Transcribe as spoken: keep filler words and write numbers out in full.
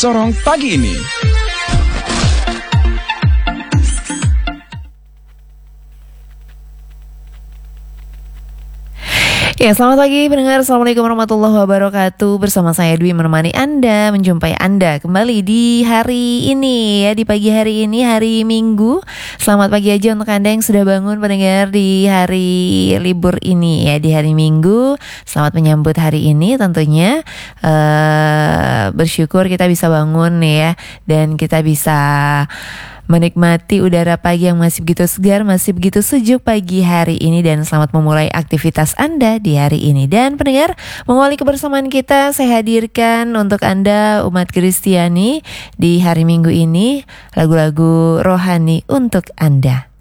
Sorong pagi ini. Ya, selamat pagi pendengar. Assalamualaikum warahmatullahi wabarakatuh. Bersama saya Dwi menemani Anda, menjumpai Anda kembali di hari ini ya, di pagi hari ini, hari Minggu. Selamat pagi aja untuk Anda yang sudah bangun pendengar di hari libur ini ya, di hari Minggu. Selamat menyambut hari ini tentunya. uh, Bersyukur kita bisa bangun ya, dan kita bisa menikmati udara pagi yang masih begitu segar, masih begitu sejuk pagi hari ini. Dan selamat memulai aktivitas Anda di hari ini. Dan pendengar, mengawali kebersamaan kita, saya hadirkan untuk Anda umat Kristiani di hari Minggu ini lagu-lagu rohani untuk Anda.